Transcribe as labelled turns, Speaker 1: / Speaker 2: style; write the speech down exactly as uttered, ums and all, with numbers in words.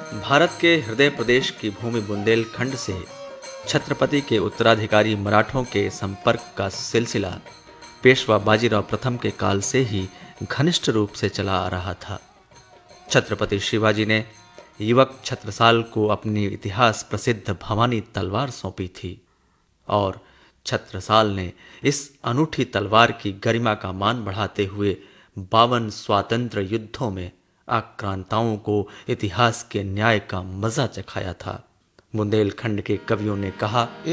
Speaker 1: भारत के हृदय प्रदेश की भूमि बुंदेलखंड से छत्रपति के उत्तराधिकारी मराठों के संपर्क का सिलसिला पेशवा बाजीराव प्रथम के काल से ही घनिष्ठ रूप से चला आ रहा था। छत्रपति शिवाजी ने युवक छत्रसाल को अपनी इतिहास प्रसिद्ध भवानी तलवार सौंपी थी और छत्रसाल ने इस अनूठी तलवार की गरिमा का मान बढ़ाते हुए बावन स्वातंत्र युद्धों में आक्रांताओं को इतिहास के न्याय का मजा चखाया था। बुंदेलखंड के कवियों ने कहा,